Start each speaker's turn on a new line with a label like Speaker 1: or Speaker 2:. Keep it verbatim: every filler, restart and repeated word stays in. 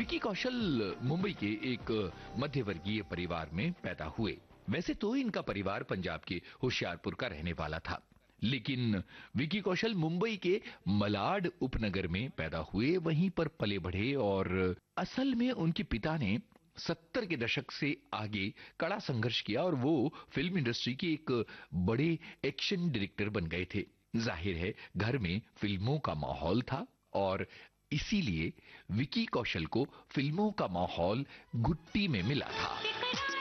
Speaker 1: विकी कौशल मुंबई के एक मध्य वर्गीय परिवार में पैदा हुए। वैसे तो इनका परिवार पंजाब के होशियारपुर का रहने वाला था, लेकिन विकी कौशल मुंबई के मलाड उपनगर में पैदा हुए, वहीं पर पले बढ़े और असल में उनके पिता ने सत्तर के दशक से आगे कड़ा संघर्ष किया और वो फिल्म इंडस्ट्री के एक बड़े एक्शन डायरेक्टर बन गए थे। जाहिर है घर में फिल्मों का माहौल था और इसीलिए विकी कौशल को फिल्मों का माहौल घुट्टी में मिला था।